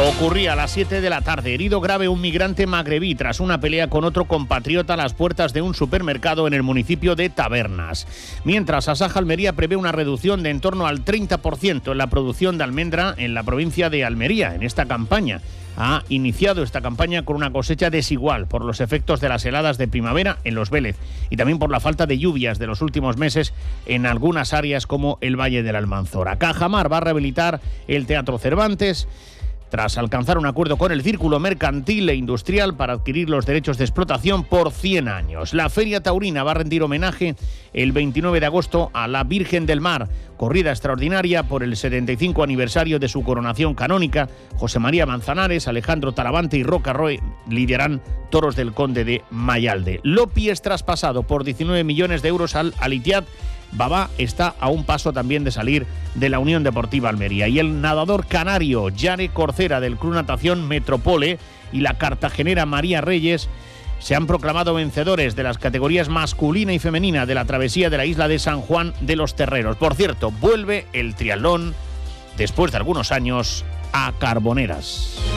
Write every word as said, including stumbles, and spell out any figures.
Ocurría a las siete de la tarde. Herido grave un migrante magrebí tras una pelea con otro compatriota a las puertas de un supermercado en el municipio de Tabernas. Mientras, Asaja Almería prevé una reducción de en torno al treinta por ciento en la producción de almendra en la provincia de Almería en esta campaña. Ha iniciado esta campaña con una cosecha desigual por los efectos de las heladas de primavera en Los Vélez y también por la falta de lluvias de los últimos meses en algunas áreas como el Valle de la Almanzora. Cajamar va a rehabilitar el Teatro Cervantes tras alcanzar un acuerdo con el Círculo Mercantil e Industrial para adquirir los derechos de explotación por cien años. La Feria Taurina va a rendir homenaje el veintinueve de agosto a la Virgen del Mar, corrida extraordinaria por el setenta y cinco aniversario de su coronación canónica. José María Manzanares, Alejandro Talavante y Roca Roy liderarán toros del Conde de Mayalde. Lopi es traspasado por diecinueve millones de euros al Al-Ittihad. Babá está a un paso también de salir de la Unión Deportiva Almería. Y el nadador canario Yare Corcera del Club Natación Metropole y la cartagenera María Reyes se han proclamado vencedores de las categorías masculina y femenina de la travesía de la isla de San Juan de los Terreros. Por cierto, vuelve el triatlón después de algunos años a Carboneras.